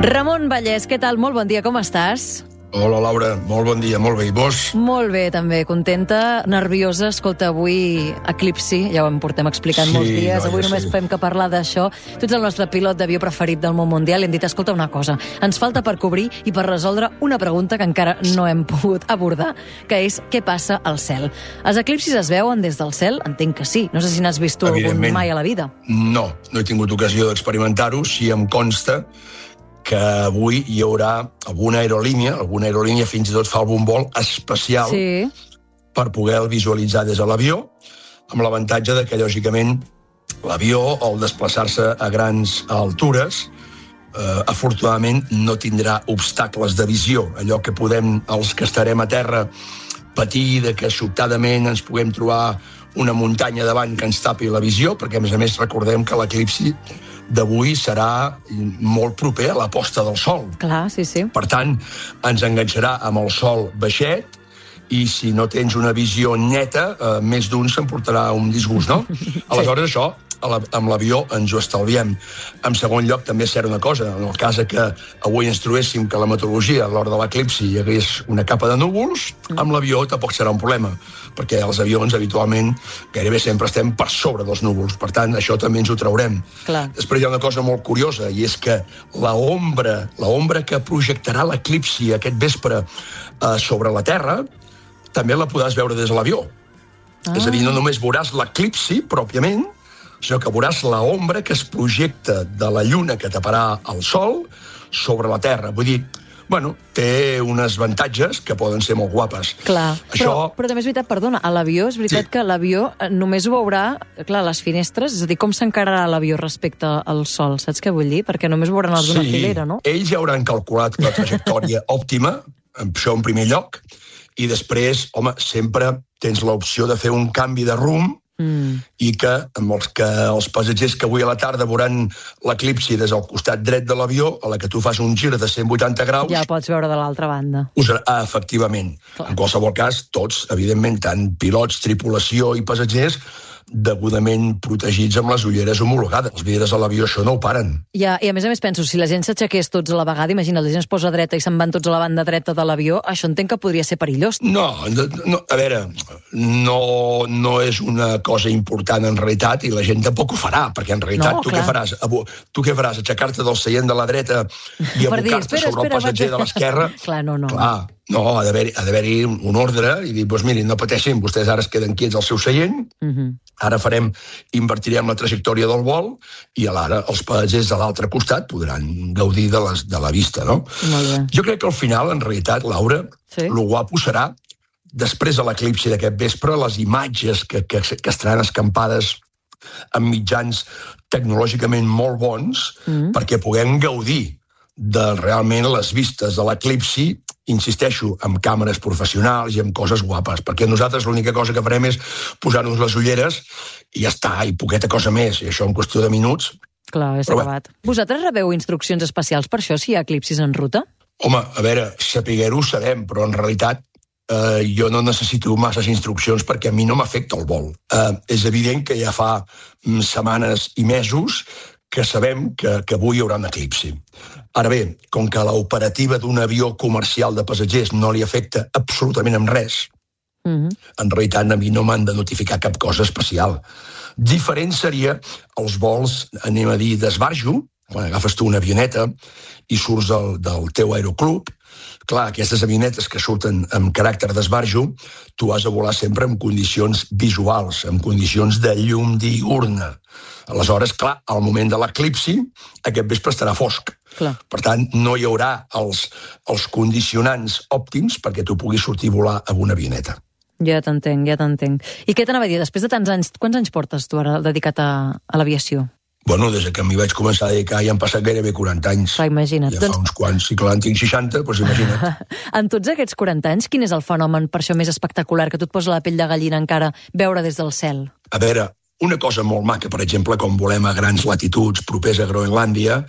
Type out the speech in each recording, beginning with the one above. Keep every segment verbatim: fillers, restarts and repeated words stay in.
Ramon Vallès, què tal? Molt bon dia, com estàs? Hola, Laura, molt bon dia, molt bé. I vos? Molt bé, també, contenta, nerviosa. Escolta, avui eclipsi, ja ho em portem explicant sí, molts dies, no, avui ja només sé. fem que parlar d'això. Tu ets el nostre pilot d'avió preferit del món mundial i hem dit, escolta una cosa, ens falta per cobrir i per resoldre una pregunta que encara no hem pogut abordar, que és què passa al cel. Els eclipsis es veuen des del cel? Entenc que sí. No sé si n'has vist tu algun mai a la vida. No, no he tingut ocasió d'experimentar-ho. Sí em consta que avui hi haurà alguna aerolínia, alguna aerolínia fins i tot fa algun vol especial sí. per poder-el visualitzar des de l'avió, amb l'avantatge de que, lògicament, l'avió, al desplaçar-se a grans altures, eh, afortunadament no tindrà obstacles de visió. Allò que podem, els que estarem a terra, patir de que sobtadament ens puguem trobar una muntanya davant que ens tapi la visió, perquè, a més a més, recordem que l'eclipsi d'avui serà molt proper a la posta del sol. Clar, sí, sí. Per tant, ens enganxarà amb el sol baixet i si no tens una visió neta, eh, més d'un s'emportarà un disgust, no? Aleshores, això, a la, amb l'avió ens ho estalviem. En segon lloc, també és cert una cosa. En el cas que avui ens trobéssim que la meteorologia, a l'hora de l'eclipsi, hi hagués una capa de núvols, amb l'avió tampoc serà un problema, perquè els avions habitualment gairebé sempre estem per sobre dels núvols. Per tant, això també ens ho traurem. Clar. Després hi ha una cosa molt curiosa, i és que la ombra, la ombra que projectarà l'eclipsi aquest vespre eh, sobre la Terra, també la podràs veure des de l'avió. Ah. És a dir, no només veuràs l'eclipsi, pròpiament, sinó que veuràs l'ombra que es projecta de la Lluna que taparà el Sol sobre la Terra. Vull dir, bueno, té unes avantatges que poden ser molt guapes. Clar, Això... però, però també és veritat, perdona, a l'avió és veritat sí. que l'avió només ho veurà, clar, les finestres, és a dir, com s'encararà l'avió respecte al Sol, saps què vull dir? Perquè només veuran els d'una sí. filera, no? Ells ja hauran calculat la trajectòria òptima, això en primer lloc, i després, home, sempre tens l'opció de fer un canvi de rumb mm. i que, amb els, que els passatgers que avui a la tarda veuran l'eclipsi des del costat dret de l'avió, a la que tu fas un gir de cent vuitanta graus... Ja pots veure de l'altra banda. Us, ah, efectivament. Clar. En qualsevol cas, tots, evidentment, tant pilots, tripulació i passatgers, degudament protegits amb les ulleres homologades. Els vidres de l'avió això no ho paren. Ja, i a més a més penso, si la gent s'aixequés tots a la vegada, imagina, la gent es posa dreta i se'n van tots a la banda dreta de l'avió, això entenc que podria ser perillós. No, no a veure, no, no és una cosa important en realitat i la gent tampoc ho farà, perquè en realitat no, tu clar. què faràs? Tu què faràs? Aixecar-te del seient de la dreta i abocar-te sobre espera, el passager vaig... de l'esquerra? Clar, no, no. Clar, no, ha d'haver-hi ha d'haver-hi un ordre i dir, doncs miri, no pateixin, vostès ara es queden quiets al seu seient, uh -huh. ara farem, invertirem la trajectòria del vol i alhora els passatgers de l'altre costat podran gaudir de, les, de la vista, no? Molt bé. Jo crec que al final, en realitat, Laura, sí? lo guapo serà, després de l'eclipsi d'aquest vespre, les imatges que, que, que estaran escampades amb mitjans tecnològicament molt bons mm. perquè puguem gaudir de realment les vistes de l'eclipsi, insisteixo, amb càmeres professionals i amb coses guapes, perquè nosaltres l'única cosa que farem és posar-nos les ulleres i ja està, i poqueta cosa més, i això en qüestió de minuts. Clar, és acabat. Bé. Vosaltres rebeu instruccions especials per això, si hi ha eclipsis en ruta? Home, a veure, saber-ho sabem, però en realitat eh, jo no necessito masses instruccions perquè a mi no m'afecta el vol. Eh, és evident que ja fa mm, setmanes i mesos que sabem que, que avui hi haurà un eclipsi. Ara bé, com que l'operativa d'un avió comercial de passatgers no li afecta absolutament en res, uh-huh. en realitat a mi no m'han de notificar cap cosa especial. Diferent seria els vols, anem a dir, d'esbarjo, quan agafes tu una avioneta i surts del, del teu aeroclub. Clar, aquestes avionetes que surten amb caràcter d'esbarjo, tu has de volar sempre en condicions visuals, en condicions de llum diürna. Aleshores, clar, al moment de l'eclipsi, aquest vespre estarà fosc. Clar. Per tant, no hi haurà els, els condicionants òptims perquè tu puguis sortir a volar amb una avioneta. Ja t'entenc, ja t'entenc. I què t'anava a dir? Després de tants anys, quants anys portes tu ara dedicat a, a l'aviació? Bueno, des que m'hi vaig començar a dedicar ja han passat gairebé quaranta anys. Clar, imagina't. Ja doncs... fa uns quants, i clar, en tinc seixanta, doncs imagina't. En tots aquests quaranta anys, quin és el fenomen per això més espectacular, que tu et posa la pell de gallina encara veure des del cel? A veure, una cosa molt maca, per exemple, com volem a grans latituds propers a Groenlàndia,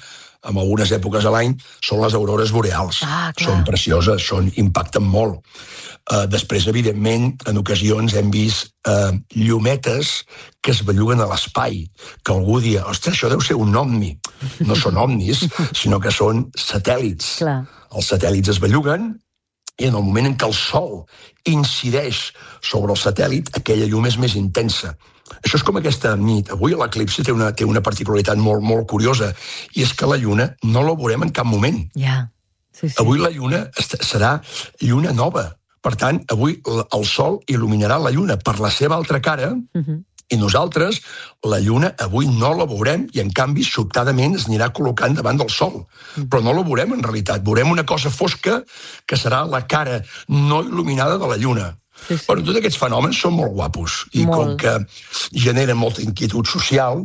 en algunes èpoques de l'any, són les aurores boreals. Ah, clar. Són precioses, són, impacten molt. Uh, després, evidentment, en ocasions hem vist uh, llumetes que es belluguen a l'espai, que algú dia, ostres, això deu ser un ovni. No són ovnis, sinó que són satèl·lits. Clar. Els satèl·lits es belluguen i en el moment en què el Sol incideix sobre el satèl·lit, aquella llum és més intensa. Això és com aquesta nit. Avui l'eclipsi té una, té una particularitat molt, molt curiosa, i és que la lluna no la veurem en cap moment. Ja, sí, sí. Avui la lluna serà lluna nova. Per tant, avui el Sol il·luminarà la lluna per la seva altra cara, uh-huh. i nosaltres la lluna avui no la veurem i, en canvi, sobtadament es anirà col·locant davant del Sol. Però no la veurem, en realitat. Veurem una cosa fosca que serà la cara no il·luminada de la lluna. Sí, sí. Bueno, tots aquests fenòmens són molt guapos i molt. Com que generen molta inquietud social,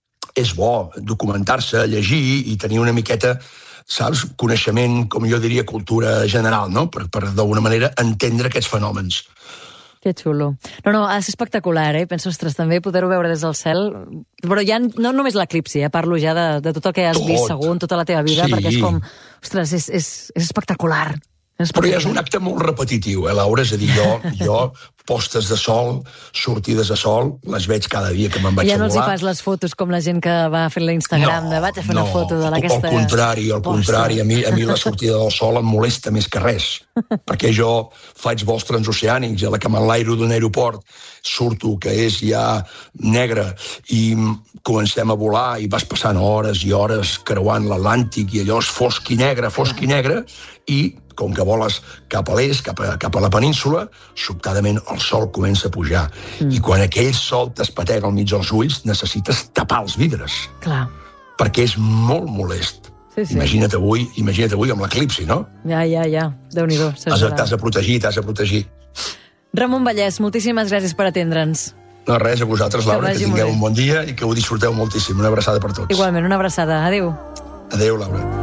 és bo documentar-se, llegir i tenir una miqueta, saps, coneixement, com jo diria, cultura general, no? Per, per d'alguna manera, entendre aquests fenòmens. Que xulo. No, no, ha de ser espectacular, eh? Penso, ostres, també poder-ho veure des del cel. Però ja no només l'eclipsi, eh? Parlo ja de, de tot el que has tot. vist, segur, en tota la teva vida, sí. Perquè és com, ostres, és, és, és espectacular. Però ja és un acte molt repetitiu, eh, Laura? És a dir, jo, jo postes de sol, sortides de sol, les veig cada dia que me'n vaig ja a volar. Ja no els hi fas les fotos com la gent que va fer l'Instagram, no, de vaig a fer no, una foto de aquesta... al contrari, al contrari. A mi, a mi la sortida del sol em molesta més que res, perquè jo faig vols transoceànics, i a la que m'enlairo d'un aeroport surto, que és ja negre, i comencem a volar, i vas passant hores i hores creuant l'Atlàntic, i allò és fosc i negre, fosc i negre, i com que voles cap a l'est, cap a, cap a la península, sobtadament el sol comença a pujar. Mm. I quan aquell sol t'espatega al mig dels ulls, necessites tapar els vidres. Clar. Perquè és molt molest. Sí, sí. Imagina't avui, imagina't avui amb l'eclipsi, no? Ja, ja, ja. Déu-n'hi-do. T'has de protegir, t'has de protegir. Ramon Vallès, moltíssimes gràcies per atendre'ns. No, res, a vosaltres, Laura, que, que tingueu un bon dia i que ho disfruteu moltíssim. Una abraçada per tots. Igualment, una abraçada. Adéu. Adéu, Laura.